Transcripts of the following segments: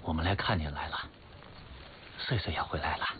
我们来看您来了，穗穗也回来了。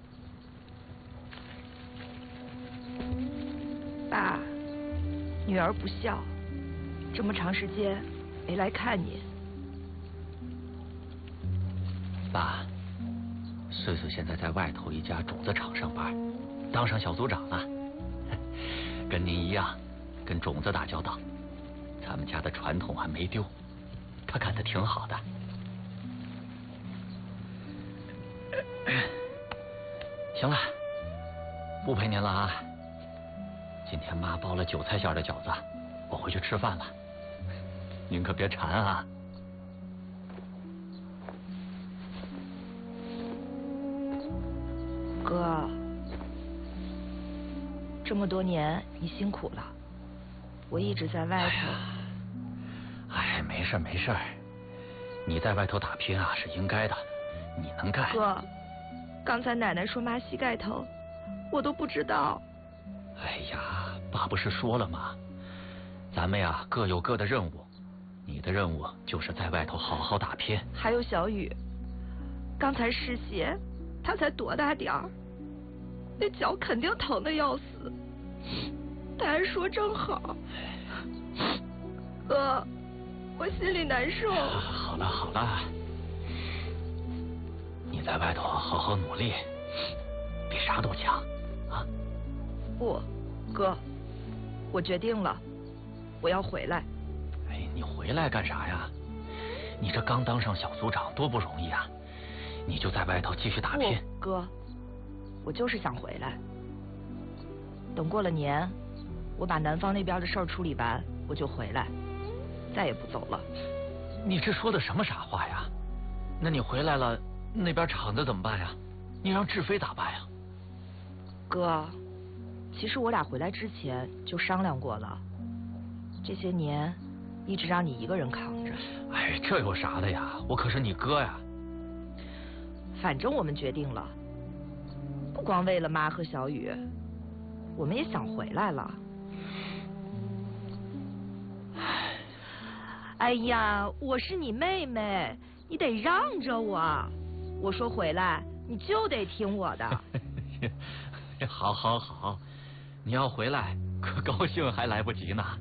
爸，女儿不孝，这么长时间没来看您。 爸，穗穗现在在外头一家种子厂上班，当上小组长了，跟您一样，跟种子打交道。咱们家的传统还没丢，他干得挺好的。行了，不陪您了啊。今天妈包了韭菜馅的饺子，我回去吃饭了，您可别馋啊。 哥，这么多年你辛苦了，我一直在外头。 哎，没事没事，你在外头打拼啊是应该的，你能干。 哥，刚才奶奶说妈膝盖疼，我都不知道。 哎呀，爸不是说了吗？咱们呀各有各的任务，你的任务就是在外头好好打拼。 还有小雨，刚才试鞋，他才多大点儿，那脚肯定疼得要死。他还说正好。哥，我心里难受。 好了好了，你在外头好好努力，比啥都强啊！ 不，哥，我决定了，我要回来。 哎，你回来干啥呀？你这刚当上小组长多不容易啊！你就在外头继续打拼。 哥，我就是想回来。等过了年，我把南方那边的事儿处理完，我就回来，再也不走了。 你这说的什么傻话呀？那你回来了，那边厂子怎么办呀？你让志飞咋办呀？ 哥，其实我俩回来之前就商量过了，这些年一直让你一个人扛着。 哎，这有啥的呀？我可是你哥呀。 反正我们决定了，不光为了妈和小雨，我们也想回来了。哎呀，我是你妹妹，你得让着我。我说回来，你就得听我的。 好，好，好，你要回来，可高兴还来不及呢。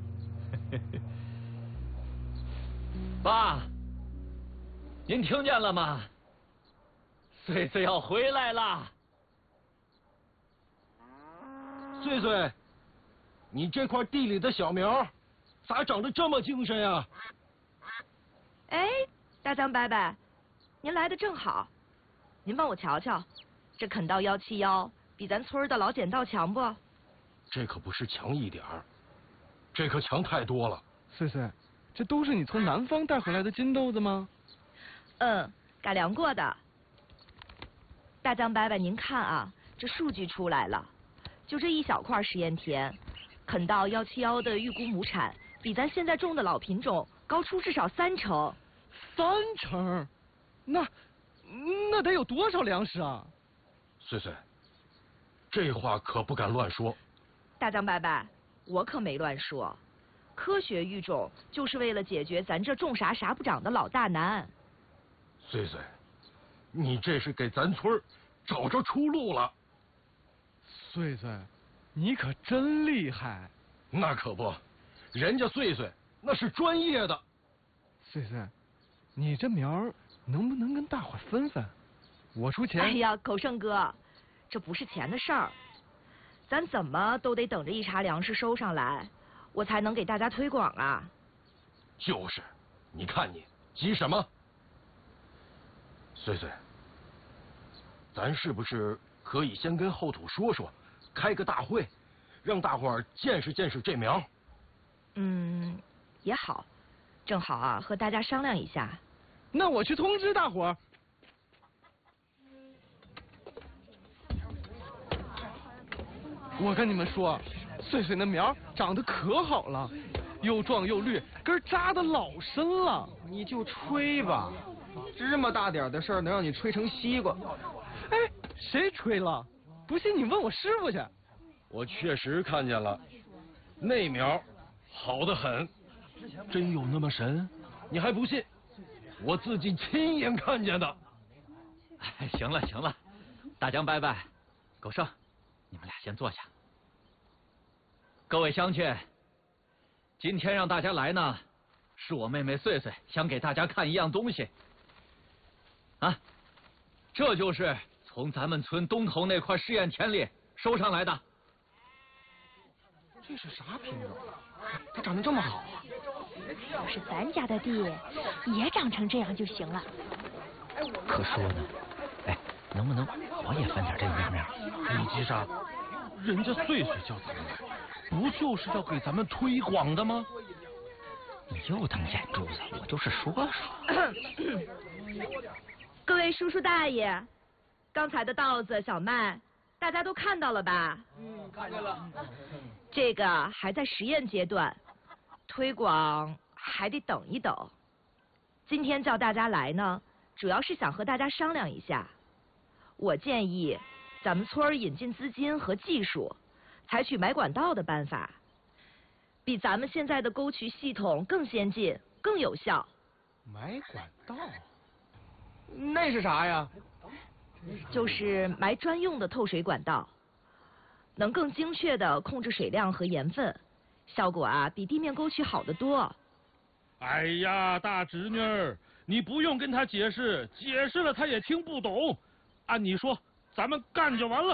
爸，您听见了吗？穗穗要回来了。 穗穗，你这块地里的小苗咋长得这么精神呀？ 哎，大江伯伯，您来的正好，您帮我瞧瞧，这垦稻171比咱村的老剪稻强不？ 这可不是强一点儿，这可强太多了。 穗穗，这都是你从南方带回来的金豆子吗？ 嗯，改良过的。大江伯伯，您看啊，这数据出来了，就这一小块实验田，垦稻171的预估亩产比咱现在种的老品种高出至少3成。 3成？那得有多少粮食啊？ 穗穗，这话可不敢乱说。 大江伯伯，我可没乱说，科学育种就是为了解决咱这种啥啥不长的老大难。 穗穗，你这是给咱村找着出路了。 穗穗，你可真厉害。 那可不，人家穗穗那是专业的。 穗穗，你这苗儿能不能跟大伙分分？我出钱。 哎呀，狗剩哥，这不是钱的事儿，咱怎么都得等着一茬粮食收上来，我才能给大家推广啊。 就是，你看你急什么？穗穗，咱是不是可以先跟后土说说，开个大会，让大伙儿见识见识这苗？ 也好，正好啊，和大家商量一下。 那我去通知大伙儿。我跟你们说，穗穗那苗长得可好了，又壮又绿，根扎得老深了。 你就吹吧，这么大点的事儿能让你吹成西瓜？ 哎，谁吹了？不信你问我师傅去。 我确实看见了，那苗好得很。真有那么神？你还不信？ 我自己亲眼看见的。 哎，行了行了，大江伯伯、狗剩，你们俩先坐下。各位乡亲，今天让大家来呢，是我妹妹穗穗想给大家看一样东西。啊，这就是从咱们村东头那块试验田里收上来的。 这是啥品种？它长得这么好啊！ 要是咱家的地也长成这样就行了。 可说呢，哎，能不能我也分点这个面面？ 李吉山，人家穗穗叫咱们来，不就是要给咱们推广的吗？ 你又瞪眼珠子，我就是说说。 各位叔叔大爷，刚才的稻子、小麦，大家都看到了吧？ 看见了。 这个还在实验阶段，推广还得等一等。今天叫大家来呢，主要是想和大家商量一下。我建议咱们村引进资金和技术，采取买管道的办法，比咱们现在的沟渠系统更先进、更有效。 买管道？那是啥呀？ 就是埋专用的透水管道，能更精确地控制水量和盐分，效果啊比地面沟渠好得多。 哎呀，大侄女儿，你不用跟他解释，解释了他也听不懂。按你说，咱们干就完了。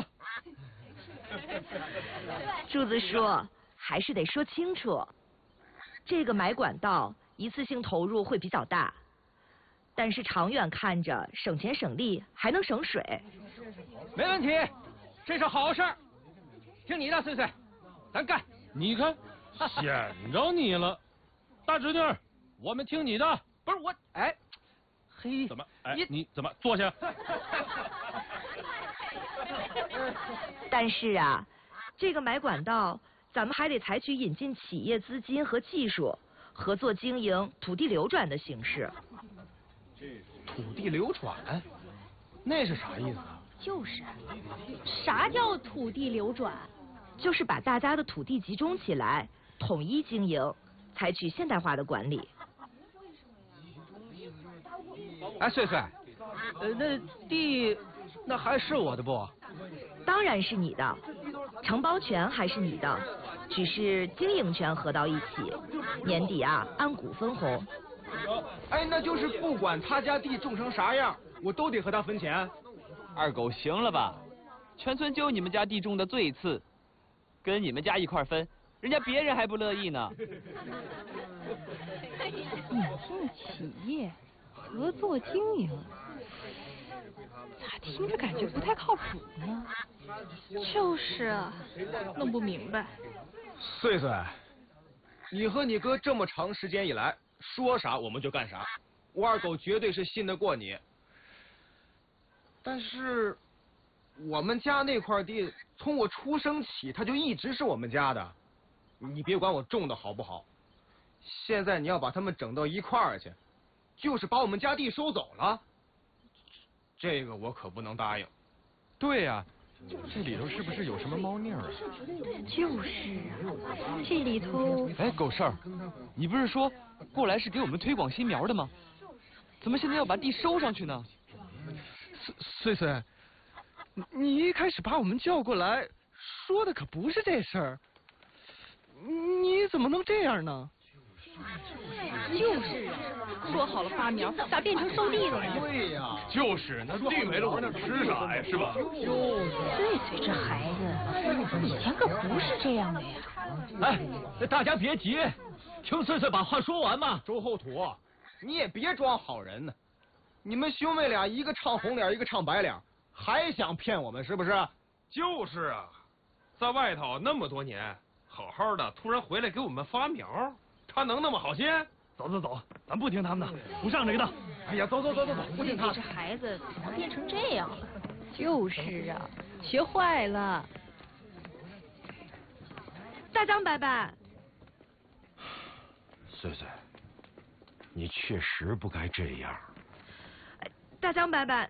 柱子叔，还是得说清楚，这个埋管道一次性投入会比较大，但是长远看着省钱省力，还能省水。 没问题，这是好事儿。听你的，穗穗，咱干。 你看，显着你了，大侄女儿，我们听你的。 不是我，哎，嘿， 怎么？哎，你怎么坐下？ 但是啊，这个埋管道，咱们还得采取引进企业资金和技术，合作经营土地流转的形式。 土地流转？那是啥意思啊？ 就是，啥叫土地流转？ 就是把大家的土地集中起来，统一经营，采取现代化的管理。 哎，穗穗，那地那还是我的不？ 当然是你的，承包权还是你的，只是经营权合到一起，年底啊按股分红。 哎，那就是不管他家地种成啥样，我都得和他分钱。 二狗行了吧？全村就你们家地种的最次，跟你们家一块分，人家别人还不乐意呢。 引进企业，合作经营，咋听着感觉不太靠谱呢？就是啊，弄不明白。 穗穗，你和你哥这么长时间以来，说啥我们就干啥，我二狗绝对是信得过你。但是我们家那块地，从我出生起，它就一直是我们家的。你别管我种的好不好，现在你要把他们整到一块儿去，就是把我们家地收走了，这个我可不能答应。 对呀，这里头是不是有什么猫腻啊？ 就是啊，这里头…… 哎，狗剩儿，你不是说过来是给我们推广新苗的吗？怎么现在要把地收上去呢？ 穗穗，你一开始把我们叫过来，说的可不是这事儿，你怎么能这样呢？ 就是啊，说好了发苗，咋变成收地了呢？ 对呀， 就是那地没了，我们吃啥呀？是吧？ 穗穗这孩子，以前可不是这样的呀。 哎，大家别急，听穗穗把话说完嘛。 周后土，你也别装好人呢。你们兄妹俩一个唱红脸，一个唱白脸，还想骗我们是不是？ 就是啊，在外头那么多年，好好的，突然回来给我们发苗，他能那么好心？ 走走走，咱不听他们的，不上这个当。 哎呀，走，不听他。 这孩子怎么变成这样了？就是啊，学坏了。 大张伯伯， 穗穗，你确实不该这样。 大张伯伯，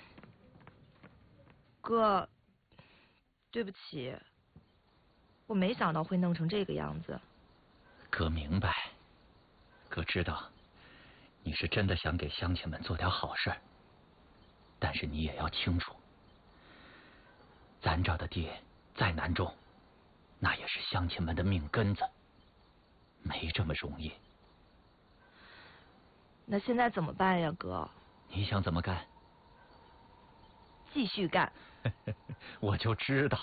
哥，对不起，我没想到会弄成这个样子。 哥明白，哥知道， 你是真的想给乡亲们做点好事，但是你也要清楚，咱这儿的地再难种，那也是乡亲们的命根子，没这么容易。 那现在怎么办呀，哥？ 你想怎么干？ 继续干。 我就知道。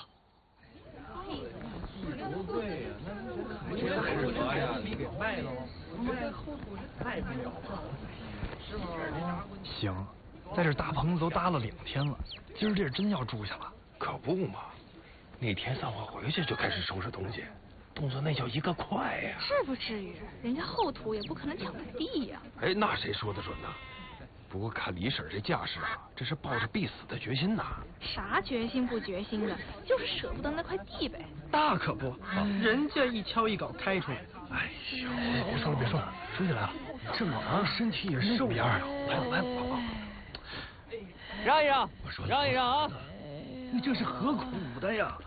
行，在这大棚子都搭了2天了，今儿这真要住下了。 可不嘛，那天散伙回去就开始收拾东西，动作那叫一个快呀！ 是不至于，人家后土也不可能抢他地呀。 哎，那谁说的准呢？不过看李婶这架势啊，这是抱着必死的决心呐。 啥决心不决心的，就是舍不得那块地呗。 那可不，人家一锹一镐开出来的。 哎呦， 别说了，别说了，收起来了。这老头身体也瘦样啊，来吧，跑。 让一让，让一让啊！ 你这是何苦的呀？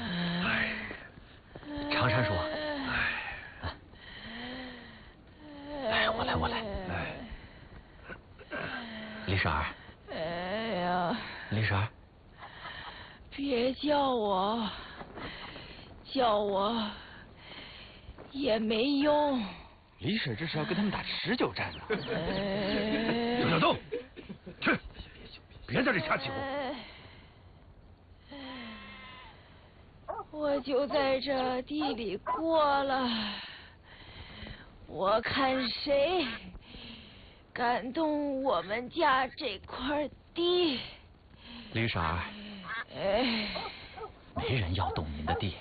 常山叔，来，我来。李婶儿。 哎呀， 李婶儿， 别叫我也没用。 李婶这是要跟他们打持久战呢。 刘小东，去，别在这瞎起哄。我就在这地里过了，我看谁敢动我们家这块地。 李婶儿，没人要动您的地。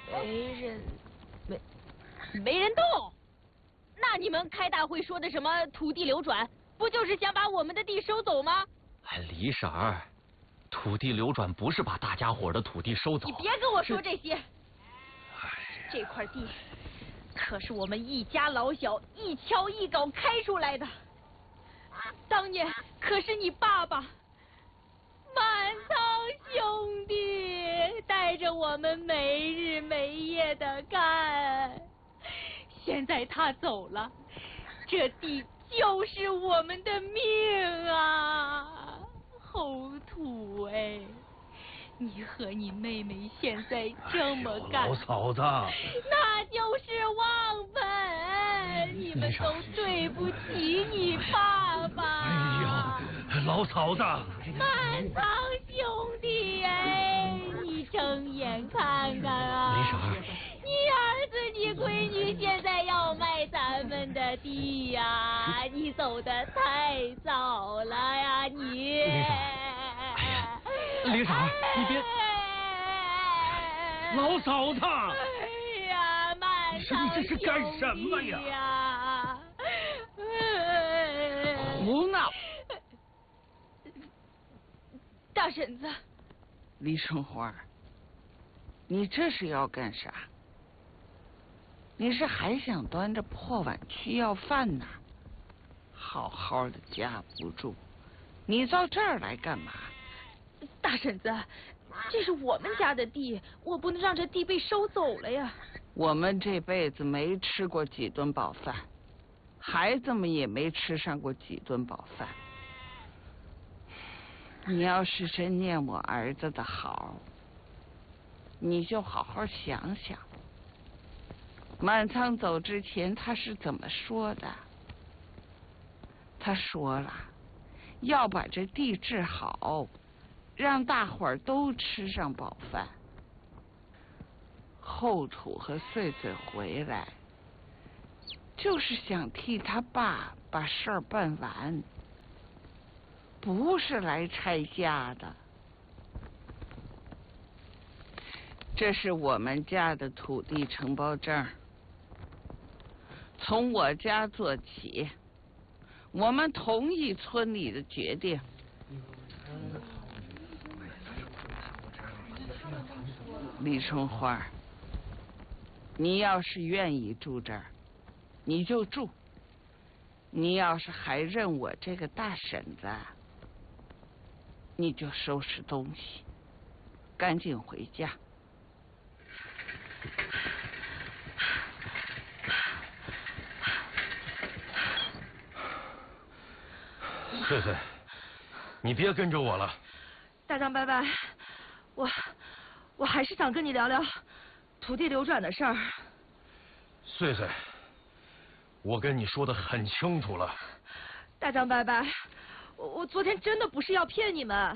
没人动。那你们开大会说的什么土地流转，不就是想把我们的地收走吗？ 哎，李婶儿，土地流转不是把大家伙的土地收走。 你别跟我说这些。这块地可是我们一家老小一锹一镐开出来的，当年可是你爸爸满仓兄弟带着我们没日没夜的干。现在他走了，这地就是我们的命啊！后土哎，你和你妹妹现在这么干， 老嫂子， 那就是忘本，你们都对不起你爸爸。 哎呀，老嫂子， 满仓兄弟哎，你睁眼看看啊！ 李婶儿， 你儿子你闺女现在要卖咱们的地呀，你走得太早了呀你。 李婶儿，你别。 老嫂子。 哎呀，满仓你这是干什么呀？ 胡闹！ 大婶子。 李春花，你这是要干啥？你是还想端着破碗去要饭呐？好好的家不住，你到这儿来干嘛？ 大婶子，这是我们家的地，我不能让这地被收走了呀。 我们这辈子没吃过几顿饱饭，孩子们也没吃上过几顿饱饭。你要是真念我儿子的好，你就好好想想，满仓走之前他是怎么说的？他说了，要把这地治好，让大伙儿都吃上饱饭。后土和穗穗回来，就是想替他爸把事儿办完，不是来拆家的。这是我们家的土地承包证，从我家做起，我们同意村里的决定。李春花，你要是愿意住这儿，你就住；你要是还认我这个大婶子，你就收拾东西，赶紧回家。 穗穗，你别跟着我了。 大张伯伯，我还是想跟你聊聊土地流转的事儿。 穗穗，我跟你说的很清楚了。 大张伯伯，我昨天真的不是要骗你们。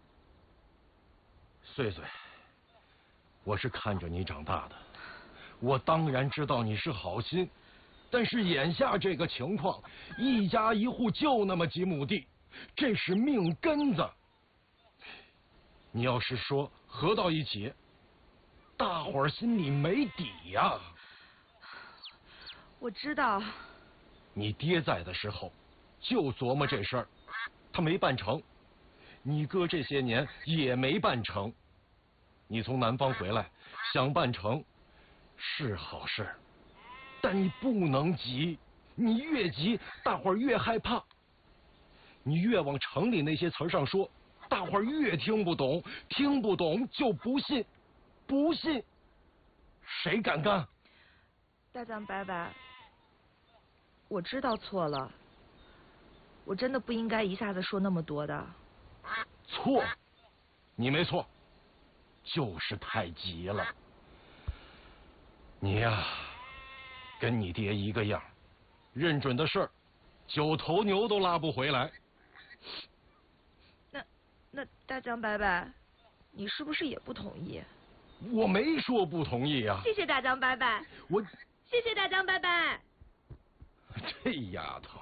穗穗，我是看着你长大的，我当然知道你是好心，但是眼下这个情况，一家一户就那么几亩地，这是命根子。你要是说合到一起，大伙儿心里没底呀。 我知道。 你爹在的时候，就琢磨这事儿，他没办成。你哥这些年也没办成。你从南方回来，想办成是好事，但你不能急，你越急，大伙儿越害怕。你越往城里那些词儿上说，大伙儿越听不懂，听不懂就不信，不信，谁敢干？ 大张伯伯，我知道错了，我真的不应该一下子说那么多的。 错，你没错，就是太急了。你呀，跟你爹一个样，认准的事儿，9头牛都拉不回来。 那大张伯伯，你是不是也不同意？ 我没说不同意啊。 谢谢大张伯伯。谢谢大张伯伯。 这丫头。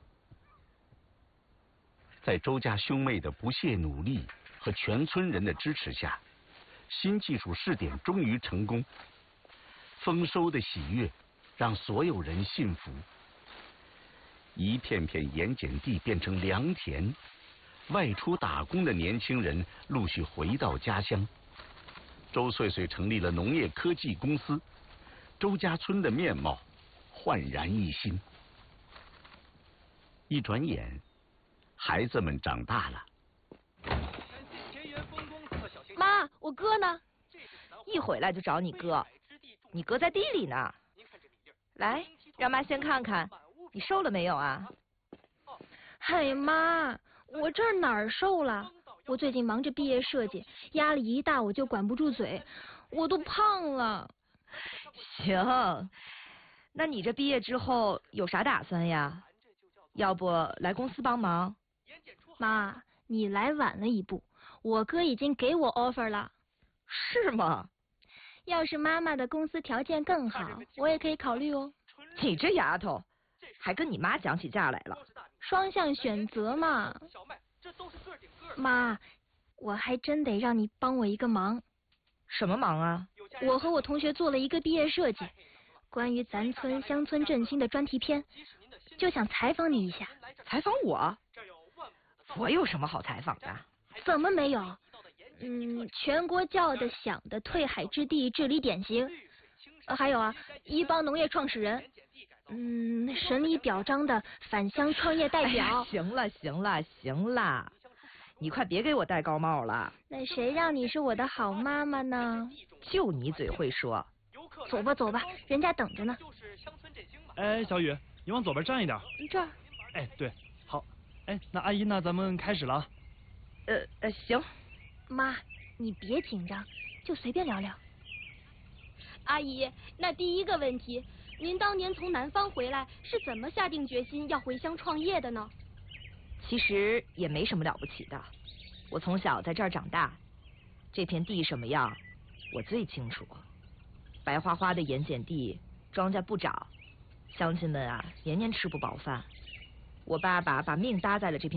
在周家兄妹的不懈努力和全村人的支持下，新技术试点终于成功。丰收的喜悦让所有人信服，一片片盐碱地变成良田，外出打工的年轻人陆续回到家乡。周穗穗成立了农业科技公司，周家村的面貌焕然一新。一转眼，孩子们长大了。 妈，我哥呢？ 一回来就找你哥，你哥在地里呢。来，让妈先看看，你瘦了没有啊？ 哎呀妈，我这儿哪儿瘦了？我最近忙着毕业设计，压力一大我就管不住嘴，我都胖了。 行，那你这毕业之后有啥打算呀？要不来公司帮忙？ 妈，你来晚了一步，我哥已经给我 offer 了。 是吗？ 要是妈妈的公司条件更好，我也可以考虑哦。 你这丫头，还跟你妈讲起价来了。 双向选择嘛。妈，我还真得让你帮我一个忙。 什么忙啊？ 我和我同学做了一个毕业设计，关于咱村乡村振兴的专题片，就想采访你一下。 采访我？我有什么好采访的？ 怎么没有？全国叫得响的退海之地治理典型，还有啊，一帮农业创始人，神理表彰的返乡创业代表。 行了行了行了，你快别给我戴高帽了。 那谁让你是我的好妈妈呢？ 就你嘴会说。 走吧走吧，人家等着呢。 哎，小雨，你往左边站一点。 这儿。 哎，对，好。哎，那阿姨呢？咱们开始了。 行。 妈，你别紧张，就随便聊聊。 阿姨，那第一个问题，您当年从南方回来是怎么下定决心要回乡创业的呢？ 其实也没什么了不起的，我从小在这儿长大，这片地什么样，我最清楚。白花花的盐碱地，庄稼不长，乡亲们啊，年年吃不饱饭。我爸爸把命搭在了这片